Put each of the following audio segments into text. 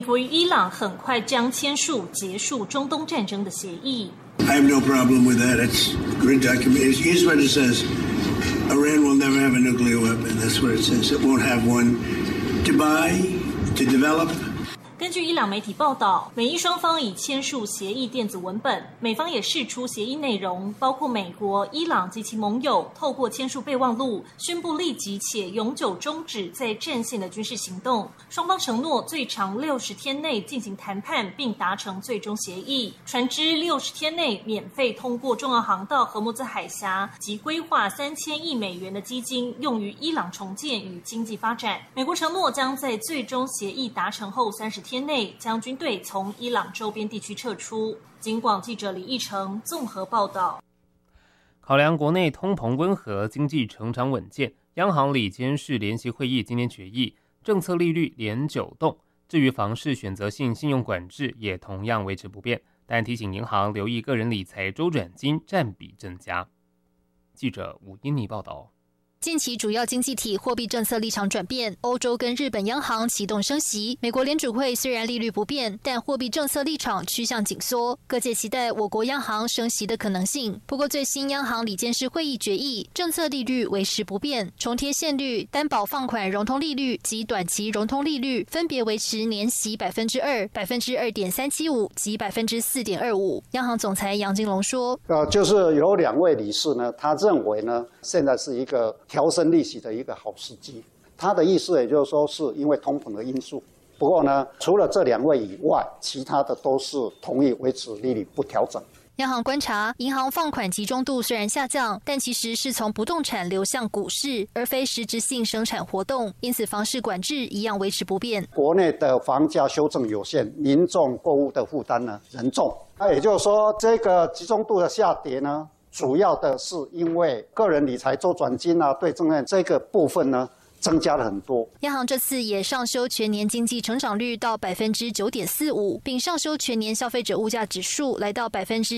美与伊朗很快将签署结束中东战争的协议。 I have no problem with that. It's good document. Here's what it says: Iran will never have a nuclear weapon. That's what it says. It won't have one to buy, to develop. 根据伊朗媒体报道，美伊双方已签署协议电子文本，美方也释出协议内容，包括美国、伊朗及其盟友透过签署备忘录，宣布立即且永久终止在战线的军事行动。双方承诺最长60天内进行谈判，并达成最终协议。船只60天内免费通过重要航道荷姆兹海峡，及规划3000亿美元的基金用于伊朗重建与经济发展。美国承诺将在最终协议达成后30天内将军队从伊朗周边地区撤出。警广记者李义成综合报道。 考量国内通膨温和、经济成长稳健，央行理监事联席会议今天决议，政策利率连9动。至于房市选择性信用管制也同样维持不变，但提醒银行留意个人理财周转金占比增加。记者吴英妮报道。 近期主要经济体货币政策立场转变，欧洲跟日本央行启动升息，美国联储会虽然利率不变，但货币政策立场趋向紧缩，各界期待我国央行升息的可能性。不过最新央行理监事会议决议，政策利率维持不变，重贴现率、担保放款融通利率及短期融通利率分别维持年息2%、2.375%及4.25%。央行总裁杨金龙说： 就是有2位理事呢，他认为呢，现在是一个调升利息的一个好时机，他的意思也就是说，是因为通膨的因素。不过呢，除了这2位以外，其他的都是同意维持利率不调整。 央行观察，银行放款集中度虽然下降，但其实是从不动产流向股市，而非实质性生产活动，因此房市管制一样维持不变。 国内的房价修正有限，民众购物的负担呢仍重。那也就是说，这个集中度的下跌呢，主要的是因为个人理财周转金啊，对正面这个部分呢增加了很多。 央行这次也上修全年经济成长率到9.45%，并上修全年消费者物价指数来到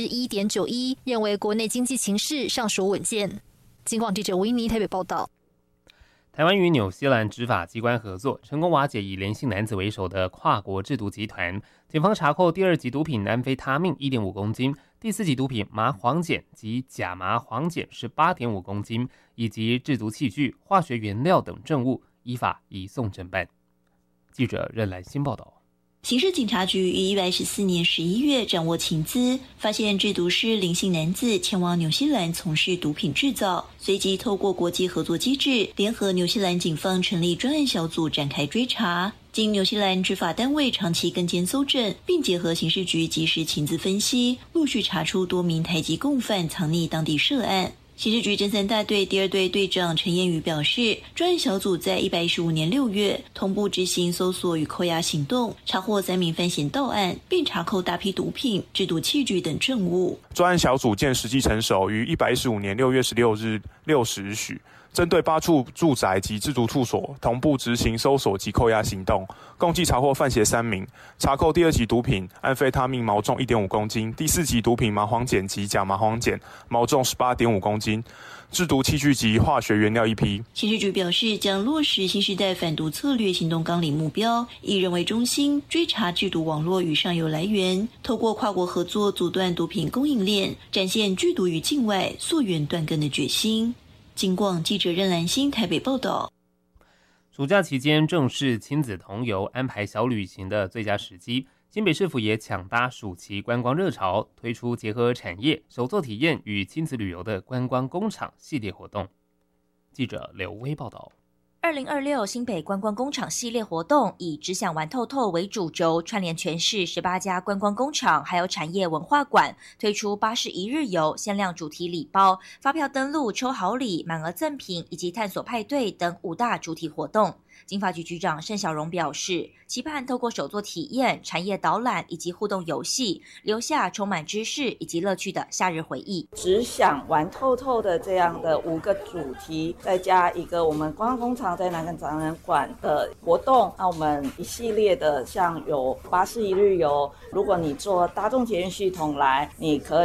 1.91%，认为国内经济情势尚属稳健。警广记者吴英妮台北报道。 台湾与纽西兰执法机关合作，成功瓦解以连姓男子为首的跨国制毒集团。警方查扣第2级毒品安非他命1.5公斤，第4级毒品麻黄碱及假麻黄碱18.5公斤，以及制毒器具、化学原料等证物，依法移送侦办。记者任兰欣报道。 刑事警察局于114年11月掌握情资，发现制毒师林姓男子前往纽西兰从事毒品制造，随即透过国际合作机制，联合纽西兰警方成立专案小组展开追查。经纽西兰执法单位长期跟监搜证，并结合刑事局及时情资分析，陆续查出多名台籍共犯藏匿当地涉案。刑事局侦三大队第2队队长陈彦宇表示，专案小组在115年6月同步执行搜索与扣押行动，查获3名犯嫌到案，并查扣大批毒品、制毒器具等证物。 专案小组见时机成熟，于115年6月16日6时许，针对8处住宅及制毒处所同步执行搜索及扣押行动，共计查获犯嫌3名，查扣第2级毒品安非他命毛重1.5公斤，第4级毒品麻黄碱及假麻黄碱毛重18.5公斤，制毒器具及化学原料1批。 刑事局表示，将落实新时代反毒策略行动纲领目标，以人为中心，追查制毒网络与上游来源，透过跨国合作阻断毒品供应链，展现拒毒于境外、溯源断根的决心。警广记者任兰欣台北报道。 暑假期间正是亲子同游、安排小旅行的最佳时机。新北市府也抢搭暑期观光热潮，推出结合产业、手作体验与亲子旅游的观光工厂系列活动。记者刘威报道。 2026新北观光工厂系列活动以只想玩透透为主轴，串联全市18家观光工厂还有产业文化馆，推出巴士一日游、限量主题礼包、发票登录、抽好礼、满额赠品以及探索派对等5大主题活动。经发局局长盛小荣表示，期盼透过手作体验、产业导览以及互动游戏，留下充满知识以及乐趣的夏日回忆。 只想玩透透的这样的5个主题，再加一个我们观光工厂在南港展览馆的活动，那我们一系列的像有巴士一日游，如果你坐大众捷运系统来，你可以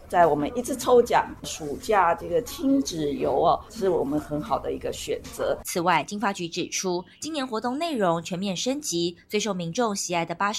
在我们一直抽奖，暑假这个亲子游是我们很好的一个选择。 此外，经发局指出，今年活动内容全面升级，最受民众喜爱的巴士